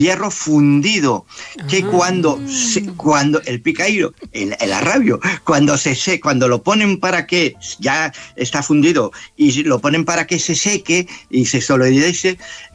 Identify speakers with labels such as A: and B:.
A: hierro fundido, que cuando el picaíro, el arrabio, cuando lo ponen para que ya está fundido y lo ponen para que se seque y se solidarice,